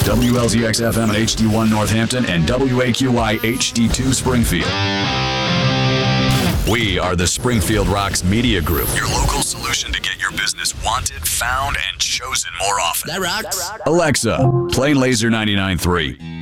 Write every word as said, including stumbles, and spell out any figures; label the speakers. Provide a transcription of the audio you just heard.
Speaker 1: W L Z X F M at H D one Northampton and W A Q I H D two Springfield. We are the Springfield Rocks Media Group, your local solution to get your business wanted, found, and chosen more often.
Speaker 2: That rocks.
Speaker 1: Alexa, play Laser ninety-nine point three.